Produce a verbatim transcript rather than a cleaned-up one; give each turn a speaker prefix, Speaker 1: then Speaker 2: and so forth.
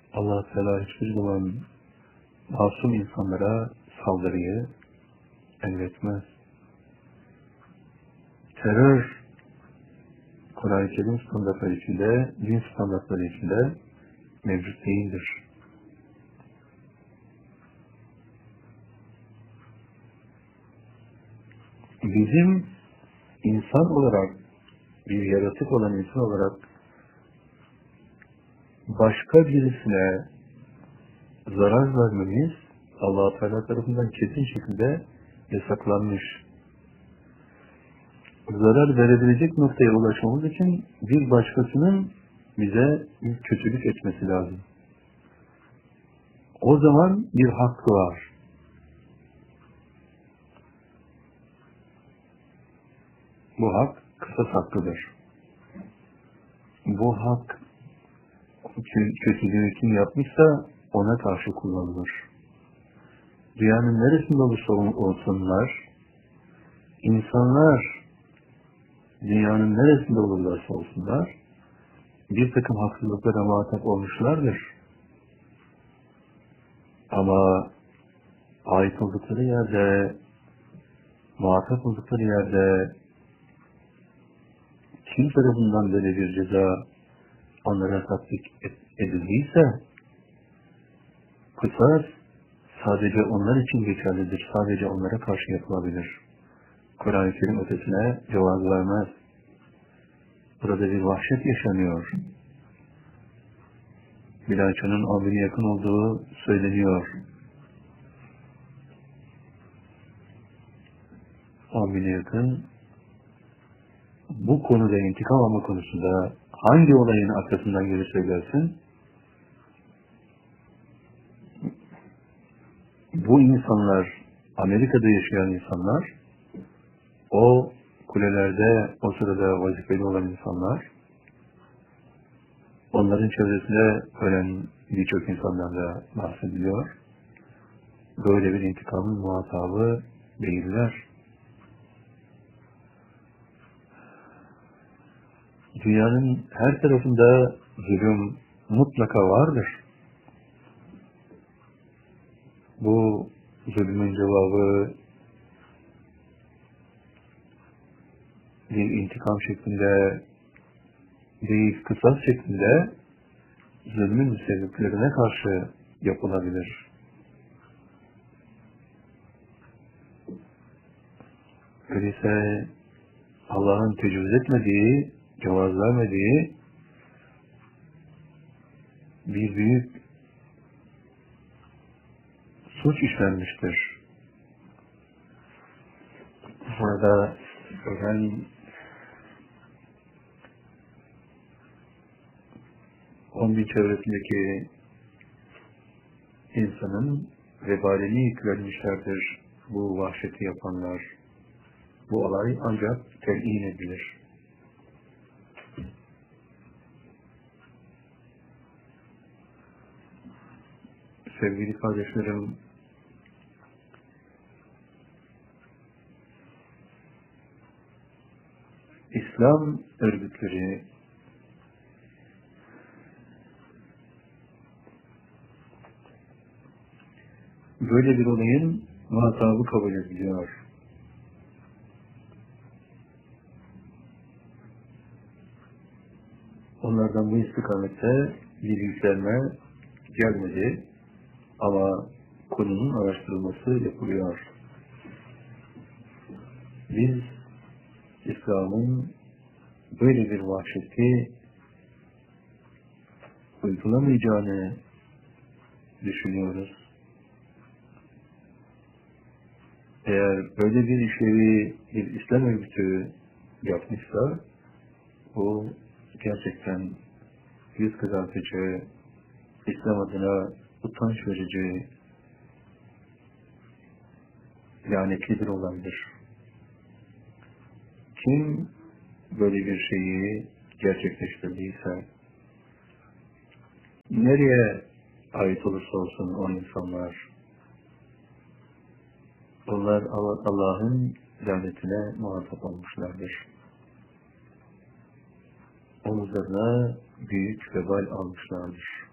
Speaker 1: Allah Teala hiçbir zaman masum insanlara saldırıyı emretmez. Terör, Kur'an-ı Kerim standartları içinde, din standartları içinde mevcut değildir. Bizim insan olarak, bir yaratık olan insan olarak başka birisine zarar vermemiz Allah-u Teala tarafından kesin şekilde yasaklanmış. Zarar verebilecek noktaya ulaşmamız için bir başkasının bize bir kötülük etmesi lazım. O zaman bir hakkı var. Bu hak kısas hakkıdır. Bu hak kötülüğü kim yapmışsa ona karşı kullanılır. Dünyanın neresinde olursa olsunlar, insanlar dünyanın neresinde olurlarsa olsunlar, bir takım haksızlıklara muhatap olmuşlardır. Ama ait oldukları yerde, muhatap oldukları yerde kim tarafından böyle bir ceza onlara tatbik edildiyse, kısas sadece onlar için geçerlidir, sadece onlara karşı yapılabilir. Kur'an-ı Kerim ötesine cevaz vermez. Burada bir vahşet yaşanıyor. Bilançonun on bine yakın olduğu söyleniyor. on bine yakın. Bu konuda, intikam alma konusunda hangi olayın arkasından gelirse gelsin, bu insanlar, Amerika'da yaşayan insanlar, o kulelerde o sırada vazifeli olan insanlar, onların çevresinde ölen birçok insandan da bahsediliyor. Böyle bir intikamın muhatabı değiller. Dünyanın her tarafında zulüm mutlaka vardır. Bu zulmün cevabı bir intikam şeklinde değil, kısas şeklinde zulmün sebeplerine karşı yapılabilir. Öyleyse Allah'ın tecavüz etmediği, cevaz vermediği bir büyük suç işlenmiştir. Burada ölen on bin çevresindeki insanın vebalini yüklenmişlerdir bu vahşeti yapanlar. Bu olay ancak telin edilir. Sevgili kardeşlerim, İslam örgütleri böyle bir olayın muhatabı kabul ediliyor. Onlardan bu istikamette bir yüklenme gelmedi ama konunun araştırılması yapılıyor. Biz İslam'ın böyle bir vahşeti uygulamayacağını düşünüyoruz. Eğer böyle bir işlevi bir İslam örgütü yapmışsa, bu gerçekten yüz kızartıcı, İslam adına utanç verici, lanetli bir olaydır. Kim böyle bir şeyi gerçekleştirdiyse, nereye ait olursa olsun o insanlar, onlar Allah'ın lanetine muhatap olmuşlardır. Omuzlarına büyük vebal almışlardır.